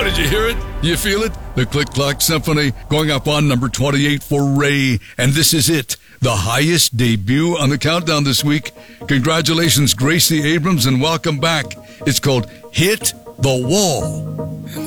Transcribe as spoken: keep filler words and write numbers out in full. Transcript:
Oh, did you hear it? You feel it? The Click Clack Symphony going up on number twenty-eight for Ray. And this is it, the highest debut on the countdown this week. Congratulations, Gracie Abrams, and welcome back. It's called Hit the Wall.